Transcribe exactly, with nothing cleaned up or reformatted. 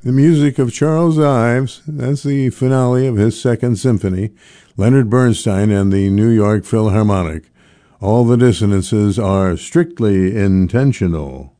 The music of Charles Ives, that's the finale of his Second Symphony, Leonard Bernstein and the New York Philharmonic. All the dissonances are strictly intentional.